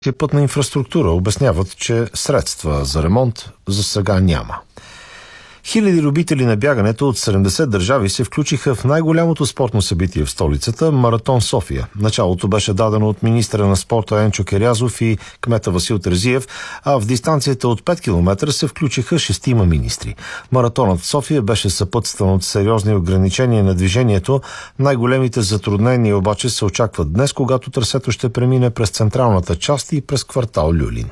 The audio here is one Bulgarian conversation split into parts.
Пътна инфраструктура обясняват, че средства за ремонт за сега няма. Хиляди любители на бягането от 70 държави се включиха в най-голямото спортно събитие в столицата – Маратон София. Началото беше дадено от министъра на спорта Енчо Керязов и кмета Васил Терзиев, а в дистанцията от 5 км се включиха 6 министри. Маратонът в София беше съпътстван от сериозни ограничения на движението. Най-големите затруднения обаче се очакват днес, когато трасето ще премине през централната част и през квартал Люлин.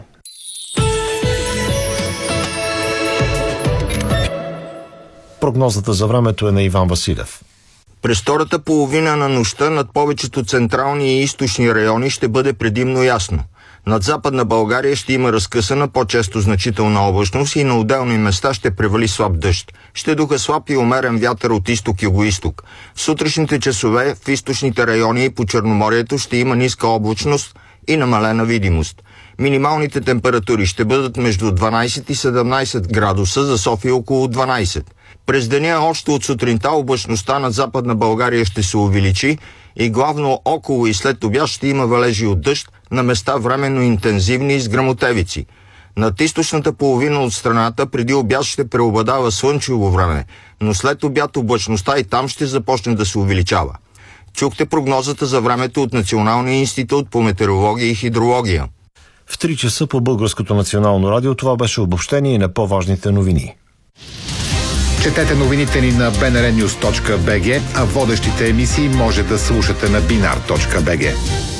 Прогнозата за времето е на Иван Василев. През втората половина на нощта над повечето централни и източни райони ще бъде предимно ясно. Над Западна България ще има разкъсана, по-често значителна облачност и на отделни места ще превали слаб дъжд. Ще духа слаб и умерен вятър от изток-югоизток. В сутрешните часове в източните райони и по Черноморието ще има ниска облачност и намалена видимост. Минималните температури ще бъдат между 12 и 17 градуса, за София около 12. През деня още от сутринта облачността над Западна България ще се увеличи и главно около и след обяд ще има валежи от дъжд, на места временно интензивни с гръмотевици. Над източната половина от страната преди обяд ще преобладава слънчево време, но след обяд облачността и там ще започне да се увеличава. Чухте прогнозата за времето от Националния институт по метеорология и хидрология. В 3 часа по Българското национално радио това беше обобщение на по-важните новини. Четете новините ни на bnrnews.bg, а водещите емисии може да слушате на binar.bg.